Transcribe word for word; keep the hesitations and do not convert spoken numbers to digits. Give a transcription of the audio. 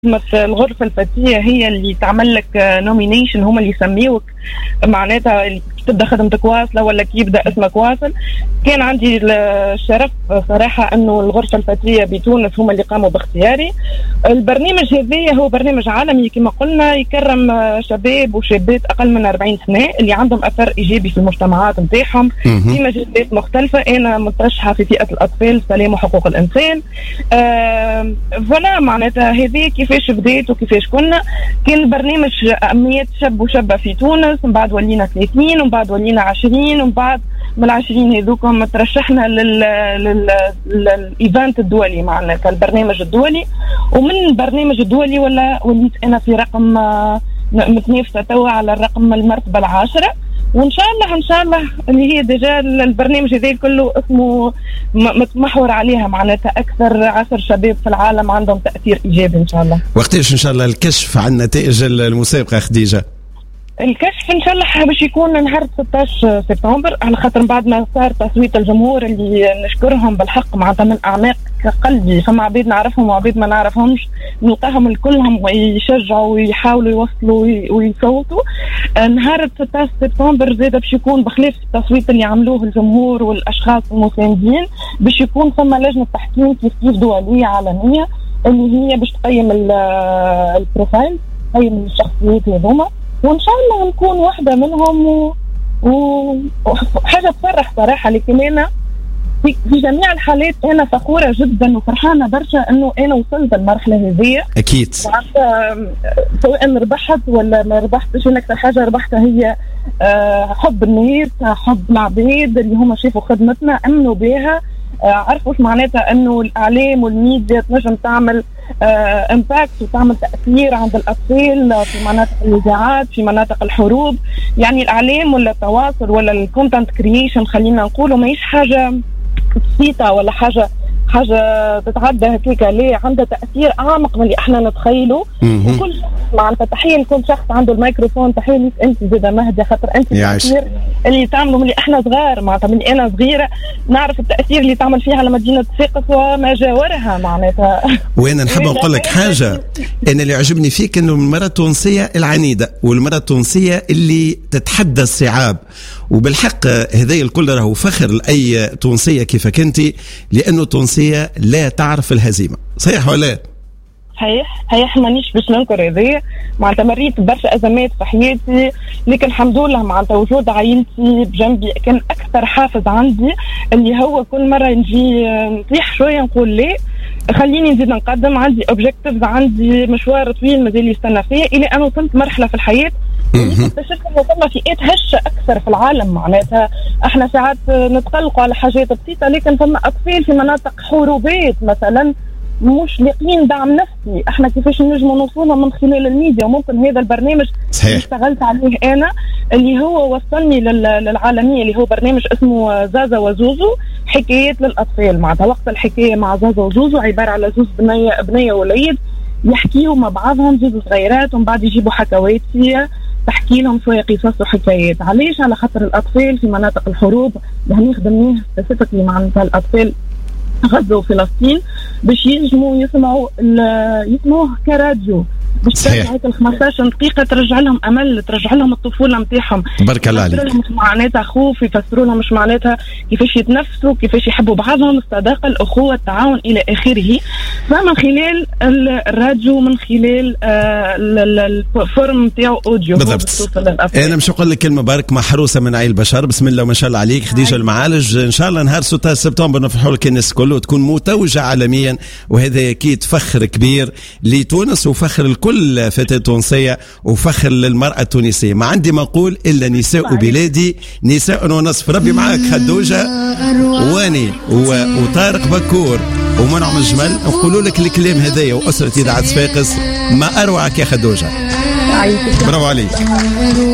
الغرفة الفتية هي اللي تعمل لك نومينيشن، هم اللي يسميوك معناتها تبدأ خدمتك واصلة ولا كي يبدأ اسمك واصل. كان عندي الشرف صراحة أنه الغرفة الفتية بتونس هم اللي قاموا باختياري. البرنامج هذا هو برنامج عالمي كما قلنا، يكرم شباب وشابات أقل من أربعين سنة اللي عندهم أثر إيجابي في المجتمعات متاعهم في مجالات مختلفة. أنا مترشحة في فئة الأطفال، السلام وحقوق الإنسان. آه فلا معناتها هذه كيفاش بديت وكيفاش كنا. كان برنامج مئة شاب وشابة في تونس، من بعد ولينا ثلاثين، ومن بعد ولينا عشرين، ومن بعد من العشرين هذوكم ترشحنا لل للايفنت الدولي معناتها البرنامج الدولي. ومن البرنامج الدولي ولا وليت انا في رقم متنافسه توا على الرقم المرتبه العاشره، وان شاء الله ان شاء الله اللي هي ديجا البرنامج هذا كله اسمه متمحور عليها معناتها اكثر عشر شباب في العالم عندهم تاثير ايجابي ان شاء الله. وقتاش ان شاء الله الكشف عن نتائج المسابقه خديجه؟ الكشف ان شاء الله باش يكون نهار ستة عشر سبتمبر، على خاطر بعد ما صار تصويت الجمهور اللي نشكرهم بالحق معناتها من اعماق قلبي. فما عبيد نعرفهم وعبيد ما نعرفهمش، نلقاهم الكلهم ويشجعوا ويحاولوا يوصلوا ويصوتوا. نهار ستة عشر سبتمبر زاد باش يكون بخلاف التصويت اللي عملوه الجمهور والاشخاص المساندين، باش يكون ثم لجنه تحكيم كيف كيف دوليه عالميه اللي هي باش تقيم البروفايل، تقيم الشخصيات هذوما، وإن شاء الله نكون واحدة منهم. وحاجة و... تفرح صراحة. لكن أنا في... في جميع الحالات أنا فخورة جدا وفرحانة برشا أنه أنا وصلت المرحلة هذه. أكيد. سواء ربحت ولا ما ربحتش، أكثر حاجة ربحتها هي حب الناس، حب العباد اللي هم شافوا خدمتنا أمنوا بها، عرفوا معناتها أنه الإعلام والميديا تنجم تعمل امباكت وتعمل تأثير عند الأطفال في مناطق النزاعات، في مناطق الحروب. يعني الإعلام ولا التواصل ولا الكونتنت كرييشن خلينا نقوله ماهيش حاجة بسيطة ولا حاجة حاجة تتعدى هكيك، ليه عندها تأثير أعمق من اللي احنا نتخيله. وكل معناتها تحية لكل شخص عنده الميكروفون، تحية ليك أنت زيادة مهدي، خاطر أنت التأثير اللي تعمله من اللي احنا صغار معناتها من اللي أنا صغيرة نعرف التأثير اللي تعمل فيها على مدينة صفاقس وما جاورها معناتها. وأنا نحب نقول لك حاجة، أنا اللي عجبني فيك إنه المرأة التونسية العنيدة والمرأة التونسية اللي تتحدى الصعاب، وبالحق هذا الكل راهو فخر لأي تونسية كيفك أنت، لأنه تونسية لا تعرف الهزيمة. صحيح ولا؟ صحيح صحيح، مانيش باش ننكر هذايا. معناتها مريت برشا أزمات في حياتي، لكن الحمد لله معناتها وجود عائلتي بجنبي كان أكثر حافز عندي، اللي هو كل مرة نجي نطيح شوية نقول لا خليني نزيد نقدم، عندي اوبجيكتيفز، عندي مشوار طويل مازال يستنى فيه، الى ان وصلت مرحله في الحياه اكتشفت انه ثم فئات هشه اكثر في العالم. معناتها احنا ساعات نتقلقوا على حاجات بسيطه، لكن ثم اطفال في مناطق حروبات مثلا مش لاقيين دعم نفسي، احنا كيفاش نجموا نوصلهم من خلال الميديا. وممكن هذا البرنامج اللي اشتغلت عليه انا اللي هو وصلني للعالميه، اللي هو برنامج اسمه زازا وزوزو، حكايات للاطفال. معناتها وقت الحكايه مع زازا وزوزو عباره على زوز بنيه بنيه ووليد يحكيوا مع بعضهم، زوز صغيرات، ومن بعد يجيبوا حكوات فيها تحكي لهم شويه قصص وحكايات. علاش؟ على خاطر الاطفال في مناطق الحروب اللي خدمناه سبيسيفيكلي معناتها الاطفال غزة وفلسطين باش ينجموا يسمعوا يسمعوه كراديو، باش ترجع ال خمسطاش دقيقة ترجع لهم أمل، ترجع لهم الطفولة متاعهم. بارك الله عليك. يفسروا لهم مش معناتها خوف، يفسروا لهم مش معناتها كيفاش يتنفسوا، كيفاش يحبوا بعضهم، الصداقة، الأخوة، التعاون إلى آخره. فمن خلال الراديو، من خلال الفورم نتاعو أوديو بالضبط. أنا مش نقول لك كلمة بارك، محروسة من عيل بشر. بسم الله وما شاء الله عليك خديجة المعالج. إن شاء الله نهار ستة سبتمبر نفرحوا لك الناس كله وتكون متوجة عالميا، وهذا أكيد فخر كبير لتونس وفخر الكل فتاة تونسية وفخر للمرأة التونسية. ما عندي ما أقول إلا نساء بلادي نساء ونصف. ربي معاك خدوجة واني وطارق بكور ومنعم الجمل، نقولوا لك الكلام هذايا وأسرة إذاعة صفاقس ما أروعك يا خدوجة. برافو عليك.